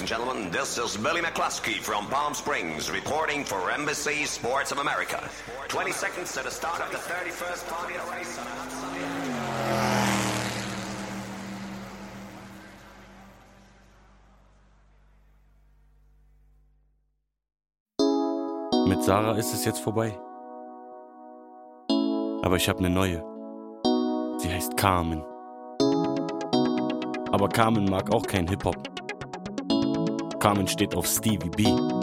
and gentlemen. This is Billy McCluskey from Palm Springs reporting for Embassy Sports of America. 20 seconds to the start of the 31st Formula race on a hot Sunday. Mit Sarah ist es jetzt vorbei. Aber ich habe eine neue. Sie heißt Carmen. Aber Carmen mag auch kein Hip-Hop. Carmen steht auf Stevie B.